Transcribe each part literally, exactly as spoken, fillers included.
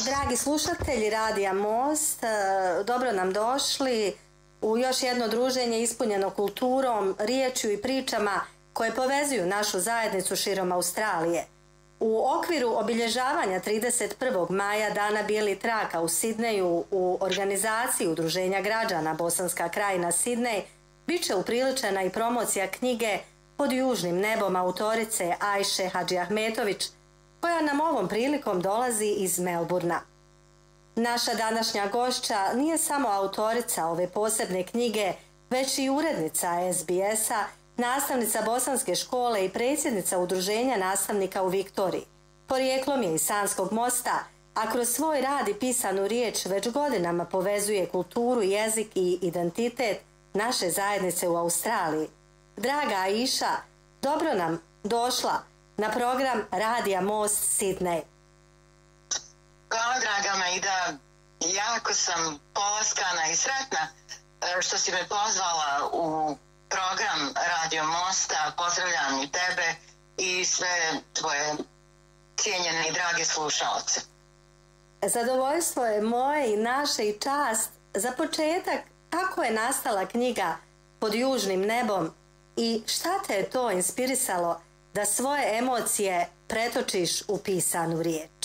Dragi slušatelji Radija Most, dobro nam došli u još jedno druženje ispunjeno kulturom, riječju i pričama koje povezuju našu zajednicu širom Australije. U okviru obilježavanja trideset prvog maja Dana bijelih traka u Sidneju u organizaciji Udruženja građana Bosanska krajina Sidnej bit će upriličena i promocija knjige Pod južnim nebom autorice Ajše Hadžiahmetović, koja nam ovom prilikom dolazi iz Melburna. Naša današnja gošća nije samo autorica ove posebne knjige, već i urednica S B S-a, nastavnica bosanske škole i predsjednica Udruženja nastavnika u Viktoriji. Porijeklom je iz Sanskog Mosta, a kroz svoj rad i pisanu riječ već godinama povezuje kulturu, jezik i identitet naše zajednice u Australiji. Draga Aisha, dobro nam došla na program Radija Most Sidnej. Hvala, draga Maida. Jako sam polaskana i sretna što si me pozvala u program Radio Mosta. Pozdravljam i tebe i sve tvoje cijenjene i drage slušalce. Zadovoljstvo je moje i naše i čast. Za početak, kako je nastala knjiga Pod južnim nebom i šta te je to inspirisalo da svoje emocije pretočiš u pisanu riječ?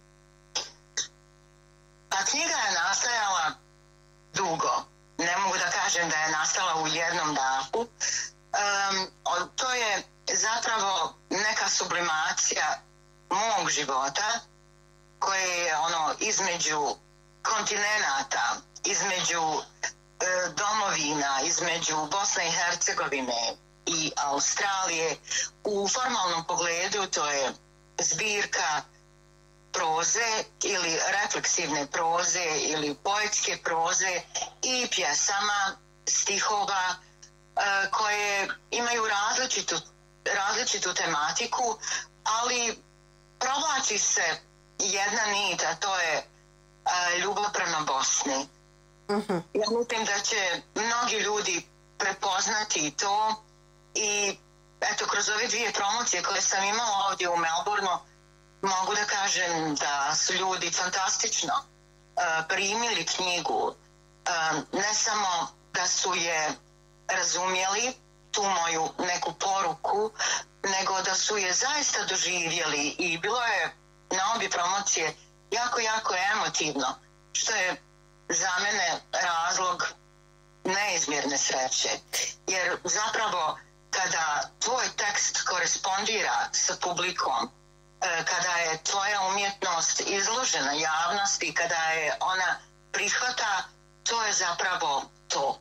Pa knjiga je nastajala dugo. Ne mogu da kažem da je nastala u jednom dahu. Um, to je zapravo neka sublimacija mog života koje je ono između kontinenata, između e, domovina, između Bosne i Hercegovine i Australije. U formalnom pogledu to je zbirka proze ili refleksivne proze ili poetske proze i pjesama, stihova e, koje imaju različitu, različitu tematiku, ali provlači se jedna nit, a to je e, ljubav prema Bosni. Uh-huh. Ja mislim da će mnogi ljudi prepoznati to i eto, kroz ove dvije promocije koje sam imala ovdje u Melbourneu mogu da kažem da su ljudi fantastično uh, primili knjigu. Uh, ne samo da su je razumjeli, tu moju neku poruku, nego da su je zaista doživjeli i bilo je na obje promocije jako, jako emotivno, što je za mene razlog neizmjerne sreće. Jer zapravo kada tvoj tekst korespondira sa publikom, kada je tvoja umjetnost izložena javnosti, kada je ona prihvata, to je zapravo to.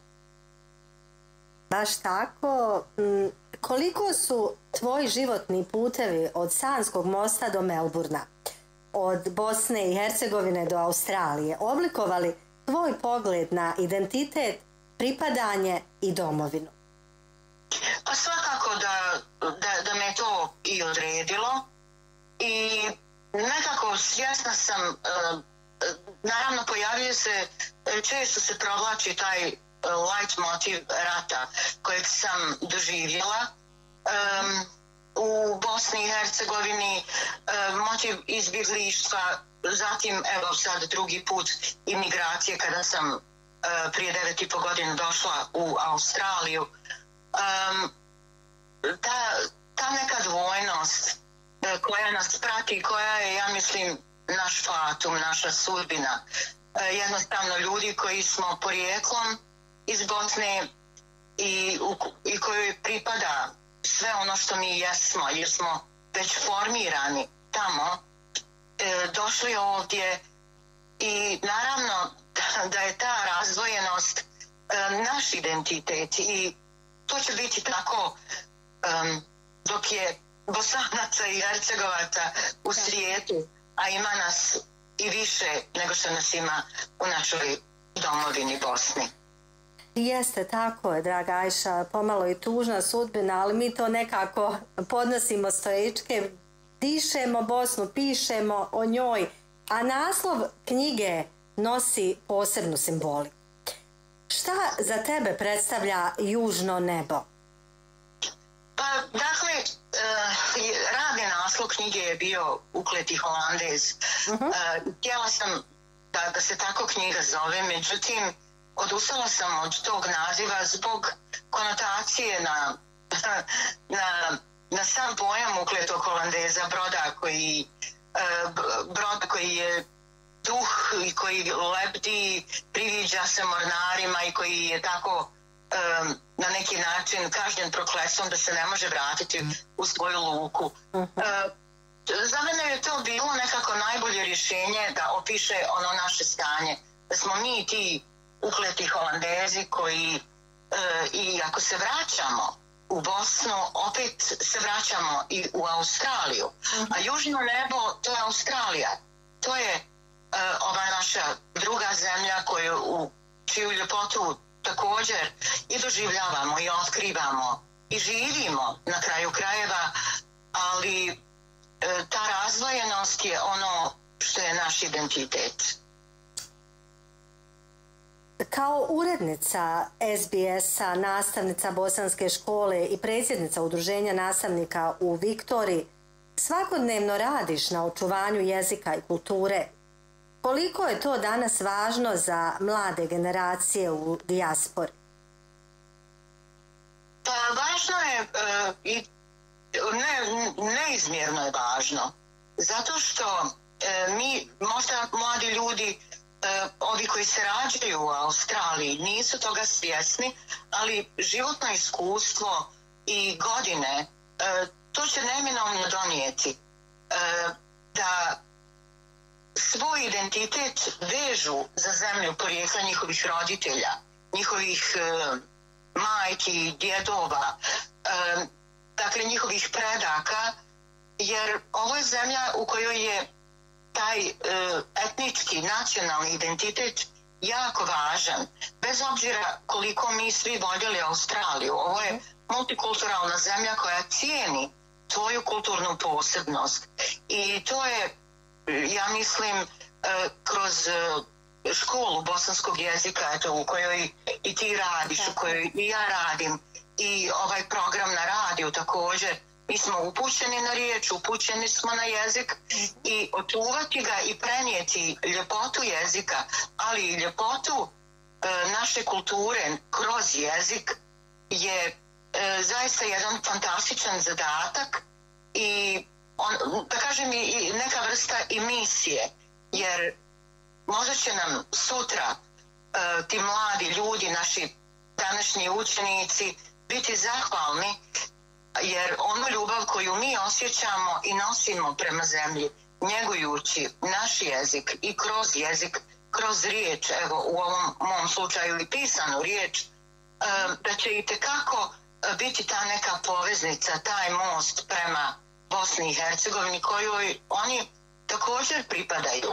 Baš tako. Koliko su tvoji životni putevi od Sanskog Mosta do Melburna, od Bosne i Hercegovine do Australije, oblikovali tvoj pogled na identitet, pripadanje i domovinu? Pa svakako da, da, da me to i odredilo. I nekako svjesna sam, naravno pojavio se, često se provlači taj light motiv rata kojeg sam doživjela. Um, u Bosni i Hercegovini um, motiv izbjeglištva, zatim evo sad drugi put imigracije kada sam uh, prije devet i po godina došla u Australiju. Um, ta, ta neka dvojnost koja nas prati, koja je, ja mislim, naš fatum, naša sudbina. Jednostavno ljudi koji smo porijeklom iz Bosne i, u, i kojoj pripada sve ono što mi jesmo, jer smo već formirani tamo, e, došli ovdje i naravno da, da je ta razdvojenost e, naš identitet i to će biti tako e, dok je Bosanaca i Hercegovaca u svijetu, a ima nas i više nego što nas ima u našoj domovini Bosni. Jeste, tako je, draga Ajša, pomalo i tužna sudbina, ali mi to nekako podnosimo stoičke, dišemo Bosnu, pišemo o njoj, a naslov knjige nosi posebnu simboliku. Šta za tebe predstavlja južno nebo? Pa, dakle, uh, radni naslov knjige je bio Ukleti Holandez. Uh-huh. Uh, htjela sam da, da se tako knjiga zove, međutim, odustala sam od tog naziva zbog konotacije na, na, na sam pojam Ukletog Holandeza, broda koji, uh, broda koji je duh i koji lebdi, priviđa se mornarima i koji je tako um, na neki način kažnjen prokletstvom da se ne može vratiti u svoju luku. Uh, za mene je to bilo nekako najbolje rješenje da opiše ono naše stanje. Da smo mi ti ukleti Holandezi koji uh, i ako se vraćamo u Bosnu, opet se vraćamo i u Australiju. A južno nebo, to je Australija. To je uh, ova naša druga zemlja koju, u čiju ljepotu također i doživljavamo i otkrivamo i živimo na kraju krajeva, ali e, ta razdvojenost je ono što je naš identitet. Kao urednica S B S-a, nastavnica bosanske škole i predsjednica udruženja nastavnika u Viktoriji, svakodnevno radiš na očuvanju jezika i kulture. Koliko je to danas važno za mlade generacije u dijaspori? Pa važno je uh, i ne, neizmjerno je važno. Zato što uh, mi, možda mladi ljudi, uh, ovi koji se rađaju u Australiji, nisu toga svjesni, ali životno iskustvo i godine, uh, to će neminovno donijeti uh, da svoj identitet vežu za zemlju porijekla njihovih roditelja, njihovih e, majki, djedova, e, dakle njihovih predaka, jer ovo je zemlja u kojoj je taj e, etnički, nacionalni identitet jako važan. Bez obzira koliko mi svi voljeli Australiju, ovo je multikulturalna zemlja koja cijeni svoju kulturnu posebnost. I to je, ja mislim, kroz školu bosanskog jezika, eto, u kojoj i ti radiš, u kojoj i ja radim, i ovaj program na radiju također, mi smo upućeni na riječ, upućeni smo na jezik i očuvati ga i prenijeti ljepotu jezika, ali i ljepotu e, naše kulture kroz jezik je e, zaista jedan fantastičan zadatak i on, da kažem i neka vrsta i misije, jer možda će nam sutra uh, ti mladi ljudi, naši današnji učenici, biti zahvalni, jer onu ljubav koju mi osjećamo i nosimo prema zemlji, njegujući naš jezik i kroz jezik, kroz riječ, evo u ovom mom slučaju i pisanu riječ, uh, da će i tekako biti ta neka poveznica, taj most prema Bosni i Hercegovini kojoj oni također pripadaju.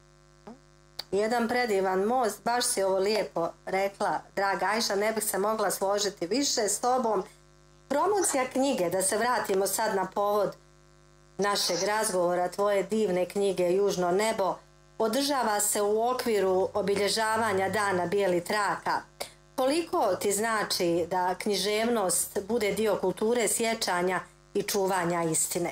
Jedan predivan most, baš si ovo lijepo rekla, draga Ajša, ne bih se mogla složiti više s tobom. Promocija knjige, da se vratimo sad na povod našeg razgovora, tvoje divne knjige Južno nebo, održava se u okviru obilježavanja Dana bijelih traka. Koliko ti znači da književnost bude dio kulture sjećanja i čuvanja istine?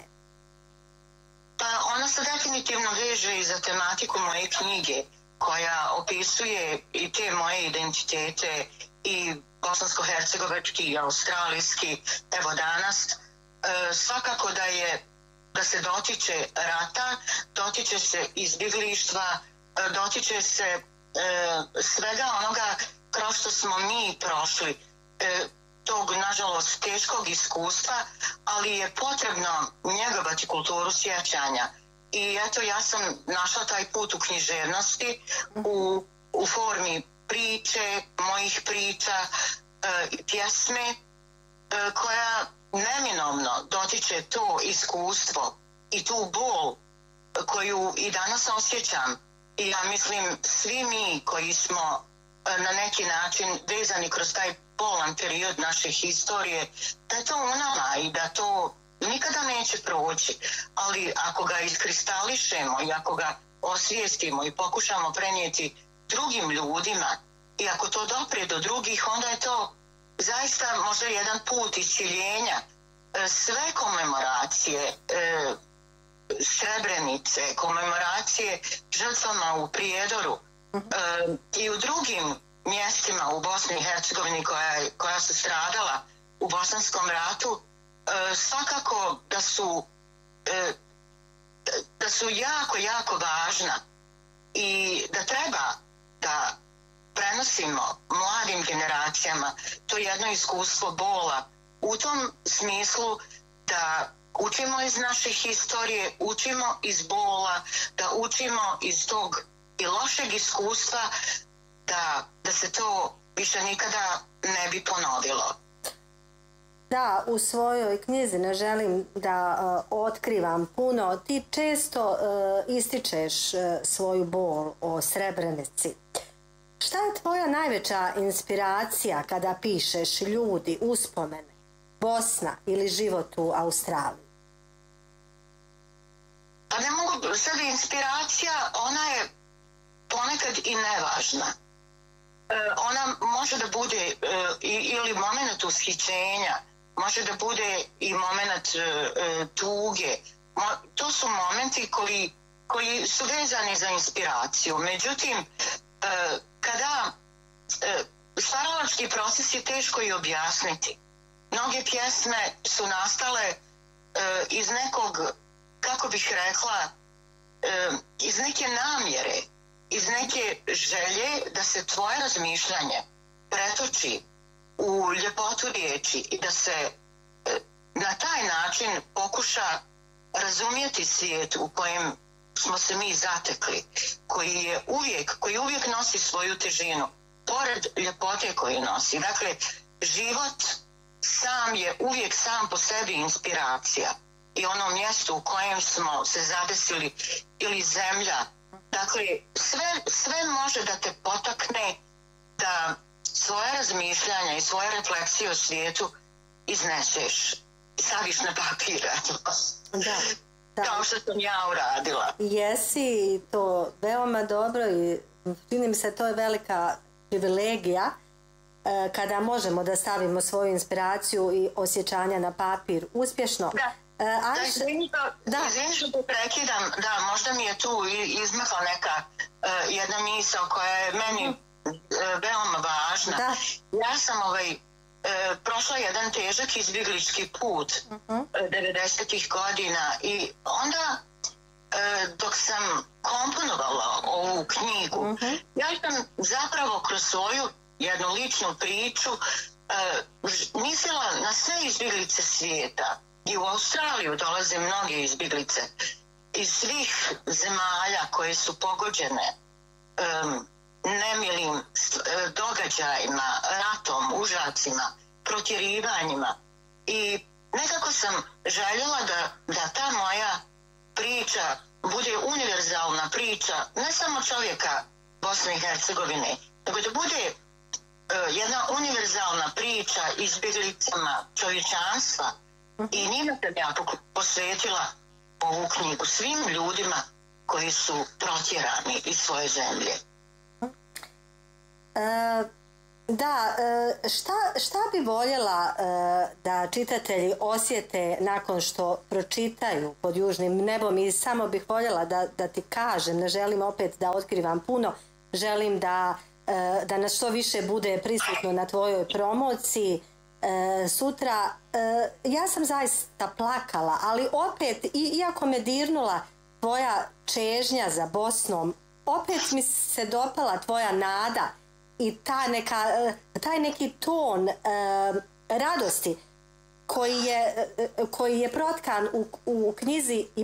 Pa ona se definitivno veže i za tematiku moje knjige, koja opisuje i te moje identitete, i bosansko-hercegovački i australijski. Evo danas, e, svakako da je, da se dotiče rata, dotiče se izbjeglištva, e, dotiče se e, svega onoga kroz što smo mi prošli, e, tog, nažalost, teškog iskustva, ali je potrebno njegovati kulturu sjećanja. I eto, ja sam našla taj put u književnosti, u, u formi priče, mojih priča, e, pjesme, e, koja neminovno dotiče to iskustvo i tu bol koju i danas osjećam. I ja mislim, svi mi koji smo e, na neki način vezani kroz taj bolan period naše historije, da je to u nama i da to nikada neće proći, ali ako ga iskristališemo i ako ga osvijestimo i pokušamo prenijeti drugim ljudima i ako to dopre do drugih, onda je to zaista možda jedan put iscjeljenja sve komemoracije e, Srebrenice, komemoracije žrtvama u Prijedoru e, i u drugim mjestima u Bosni i Hercegovini koja, koja su stradala u Bosanskom ratu, e, svakako da su e, da su jako, jako važna i da treba da prenosimo mladim generacijama to jedno iskustvo bola u tom smislu da učimo iz naše historije, učimo iz bola, da učimo iz tog i lošeg iskustva da, da se to više nikada ne bi ponovilo. Da, u svojoj knjizi Ne želim da uh, otkrivam puno, ti često uh, ističeš uh, svoju bol o Srebrenici. Šta je tvoja najveća inspiracija kada pišeš ljudi, uspomene, Bosna ili život u Australiji? Pa ne mogu, sad inspiracija, ona je ponekad i nevažna. E, ona može da bude e, ili moment ushićenja, može da bude i moment e, tuge. Mo, to su momenti koji, koji su vezani za inspiraciju. Međutim, e, kada e, stvaralački proces je teško i objasniti. Mnoge pjesme su nastale e, iz nekog, kako bih rekla, e, iz neke namjere, iz neke želje da se tvoje razmišljanje pretoči u ljepotu riječi i da se e, na taj način pokuša razumjeti svijet u kojem smo se mi zatekli, koji je uvijek, koji uvijek nosi svoju težinu, pored ljepote koju nosi. Dakle, život sam je uvijek sam po sebi inspiracija i ono mjesto u kojem smo se zadesili ili zemlja. Dakle, sve, sve može da te potakne da svoje razmišljanja i svoje refleksije o svijetu izneseš i staviš na papir. Da. Da. Kao što sam ja uradila. Jesi, to veoma dobro i čini mi se to je velika privilegija e, kada možemo da stavimo svoju inspiraciju i osjećanja na papir uspješno. Da, e, da, Anš... izvini što te prekidam, da, možda mi je tu izmehla neka uh, jedna misao koja je meni uh, veoma važna. Da. Ja sam ovaj E, prošla jedan težak izbjeglički put uh-huh. devedesetih godina i onda e, dok sam komponovala ovu knjigu, uh-huh. ja sam zapravo kroz svoju jednu ličnu priču e, mislila na sve izbjeglice svijeta. I u Australiju dolaze mnoge izbjeglice iz svih zemalja koje su pogođene um, nemilim događajima, ratom, užacima, protjerivanjima. I nekako sam željela da, da ta moja priča bude univerzalna priča ne samo čovjeka Bosne i Hercegovine, nego da bude uh, jedna univerzalna priča izbjeglicama čovječanstva. I njima sam ja posvetila ovu knjigu svim ljudima koji su protjerani iz svoje zemlje. E, da, e, šta, šta bi voljela e, da čitatelji osjete nakon što pročitaju Pod južnim nebom i samo bih voljela da, da ti kažem, ne želim opet da otkrivam puno, želim da, e, da nas što više bude prisutno na tvojoj promociji e, sutra. E, ja sam zaista plakala, ali opet, i, iako me dirnula tvoja čežnja za Bosnom, opet mi se dopala tvoja nada i ta neka, taj neki ton e, radosti koji je, koji je protkan u, u knjizi i